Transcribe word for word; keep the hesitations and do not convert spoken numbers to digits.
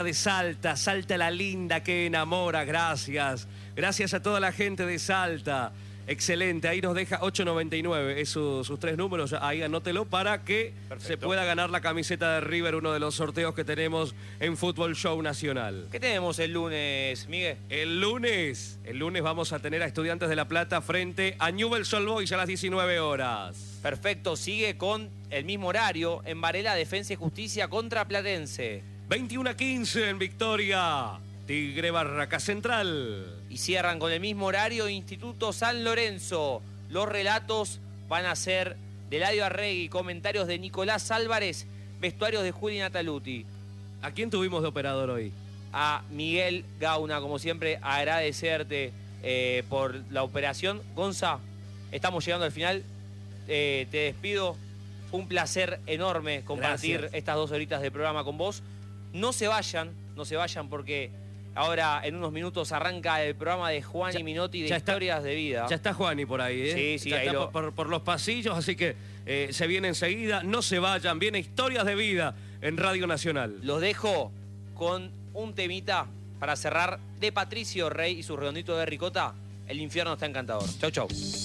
de Salta, Salta la linda que enamora, gracias. Gracias a toda la gente de Salta. Excelente, ahí nos deja ocho noventa y nueve, es su, sus tres números, ahí anótelo para que Perfecto. se pueda ganar la camiseta de River, uno de los sorteos que tenemos en Fútbol Show Nacional. ¿Qué tenemos el lunes, Miguel? El lunes, el lunes vamos a tener a Estudiantes de La Plata frente a Newell's Old Boys a las diecinueve horas. Perfecto, sigue con el mismo horario en Varela, Defensa y Justicia contra Platense. veintiuno a quince en Victoria, Tigre Barraca Central. Y cierran con el mismo horario Instituto San Lorenzo. Los relatos van a ser de Eladio Arregui, comentarios de Nicolás Álvarez, vestuarios de Juli Nataluti. ¿A quién tuvimos de operador hoy? A Miguel Gauna, como siempre, agradecerte eh, por la operación. Gonza, estamos llegando al final. Eh, te despido. Un placer enorme compartir Gracias. estas dos horitas de programa con vos. No se vayan, no se vayan porque ahora en unos minutos arranca el programa de Juan y Minotti de Historias está, de Vida. Ya está Juani por ahí, ¿eh? Sí, sí, ya ahí está lo... por, por los pasillos, así que eh, se viene enseguida. No se vayan, viene Historias de Vida en Radio Nacional. Los dejo con un temita para cerrar de Patricio Rey y su redondito de ricota. El infierno está encantador. Chau, chau.